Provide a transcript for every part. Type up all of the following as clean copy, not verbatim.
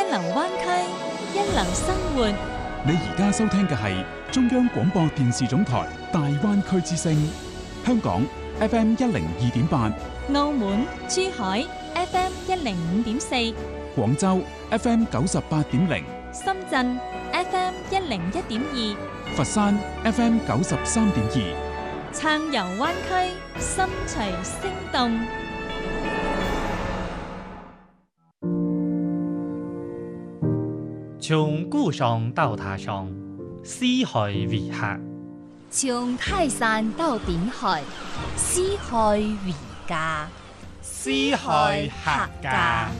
流灣區，一流生活。 你而家收聽嘅係中央廣播電視總台大灣區之聲，香港 FM 102.8， 澳門、珠海 FM 105.4， 廣州 FM 98.0， 深圳 FM 101.2， 佛山 FM 93.2， 暢遊灣區，心隨聲動。 從故鄉到他鄉，四海為客； 從泰山到濱海，四海為家。 四海客家。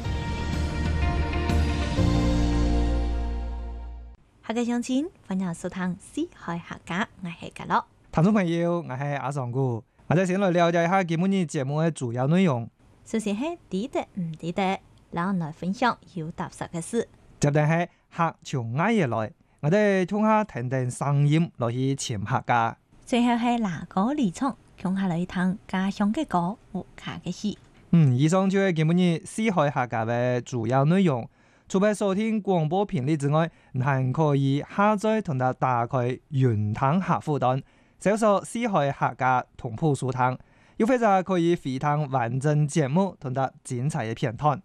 客家鄉親，歡迎收聽四海客家，我係嘉樂。 聽眾朋友，我係阿尚姑，我哋先來了解一下今日節目嘅主要內容。 首先係抵得唔抵得，然後來分享有踏實嘅事。 接住係客從外而來，我哋聽下聽聽聲音落去潛客家。 最後係拿歌離場，講下來聽家鄉嘅歌和客嘅事。 以上就係今日四海客家嘅主要內容。除咗收聽廣播頻率之外，還可以下載同埋打開雲聽客戶端，搜索四海客家同步收聽，又或者可以回聽完整節目同埋精彩嘅片段。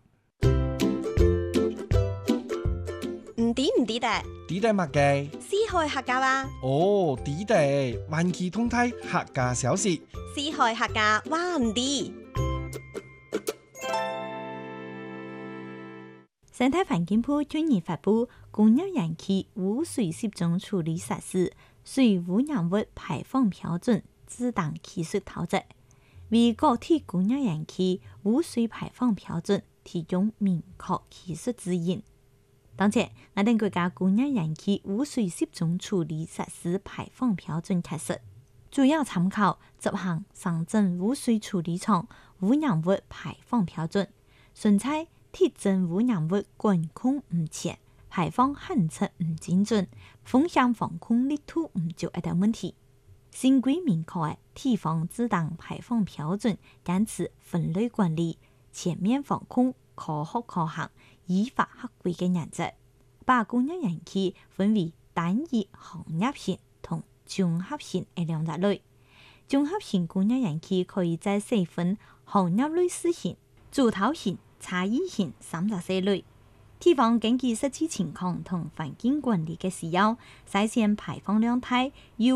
唔抵得？ 抵得乜嘅？ 四海客家啊！ 哦，抵得，萬期通體客家小事。 四海客家話唔抵。 生態環境部去年發布《工業園區污水集中處理設施水污染物排放標準指導技術圖則》，為各地工業園區污水排放標準提供明確技術指引。當前，我哋國家工業園區污水集中處理設施排放標準確實，主要參考執行深圳污水處理廠污染物排放標準，順差鐵證污染物管控唔全，排放勘測唔精準，風險防控力度唔足等問題。新規明確嘅地方自動排放標準，堅持分類管理、全面防控、可學可行、依法合規嘅原則，把工業園區分為單一行業型同綜合型兩大類。綜合型工業園區可以再細分行業類似型、主體型、差異型三大類。地方根據實際情況同環境管理嘅需要，實現排放量大、